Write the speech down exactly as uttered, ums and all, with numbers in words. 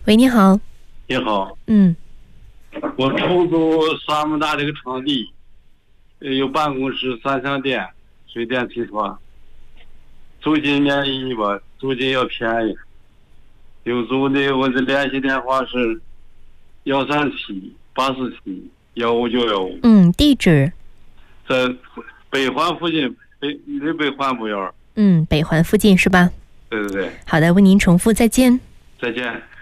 喂，你好。 你好， 嗯我出租三么大的一个场地，呃有办公室、三相店、水电气化，租金免疫吧，租金要便宜。有租的，我的联系电话是幺三七八四七幺五九幺五， 嗯，地址。 在北环附近，北离北环不远。 嗯，北环附近是吧？ 对对对， 好的，为您重复，再见。 再见。